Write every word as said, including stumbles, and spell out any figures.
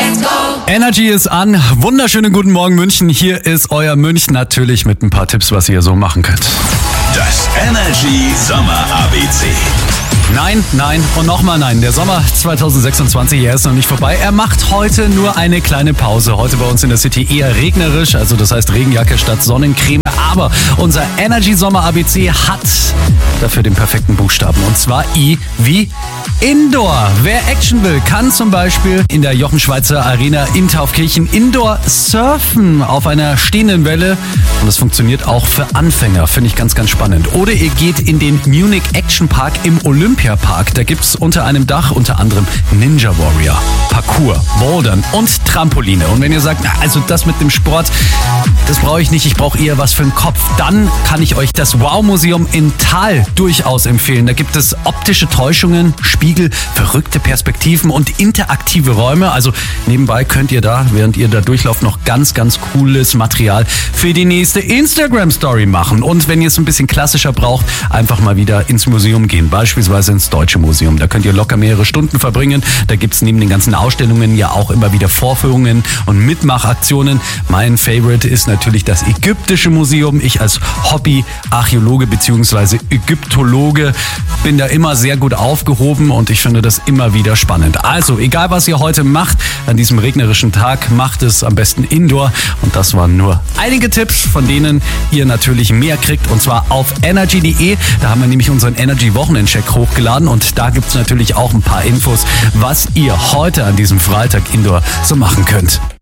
Energy ist an. Wunderschönen guten Morgen München. Hier ist euer München natürlich mit ein paar Tipps, was ihr so machen könnt. Das Energy Sommer A B C. Nein, nein und nochmal nein. Der Sommer zwanzig sechsundzwanzig, er ist noch nicht vorbei. Er macht heute nur eine kleine Pause. Heute bei uns in der City eher regnerisch, also das heißt Regenjacke statt Sonnencreme. Aber unser Energy Sommer A B C hat dafür den perfekten Buchstaben. Und zwar I wie Indoor. Wer Action will, kann zum Beispiel in der Jochen Schweizer Arena in Taufkirchen Indoor surfen auf einer stehenden Welle. Und das funktioniert auch für Anfänger. Finde ich ganz, ganz spannend. Oder ihr geht in den Munich Action Park im Olympiapark. Da gibt es unter einem Dach unter anderem Ninja Warrior, Parkour, Bouldern und Trampoline. Und wenn ihr sagt, na, also das mit dem Sport, das brauche ich nicht, ich brauche eher was für den Kopf, dann kann ich euch das Wow-Museum in Thal durchaus empfehlen. Da gibt es optische Täuschungen, Spiegel, verrückte Perspektiven und interaktive Räume. Also nebenbei könnt ihr da, während ihr da durchlauft, noch ganz, ganz cooles Material für die nächste Instagram-Story machen. Und wenn ihr es ein bisschen klassischer braucht, einfach mal wieder ins Museum gehen, beispielsweise ins Deutsche Museum. Da könnt ihr locker mehrere Stunden verbringen. Da gibt es neben den ganzen Ausstellungen ja auch immer wieder Vorführungen und Mitmachaktionen. Mein Favorite ist natürlich das Ägyptische Museum. Ich als Hobby-Archäologe bzw. Ägyptologe bin da immer sehr gut aufgehoben und ich finde das immer wieder spannend. Also, egal was ihr heute macht, an diesem regnerischen Tag, macht es am besten Indoor. Und das waren nur einige Tipps, von denen ihr natürlich mehr kriegt. Und zwar auf energy punkt de. Da haben wir nämlich unseren Energy-Wochenend-Check hochgeladen. Und da gibt es natürlich auch ein paar Infos, was ihr heute an diesem Freitag Indoor so machen könnt.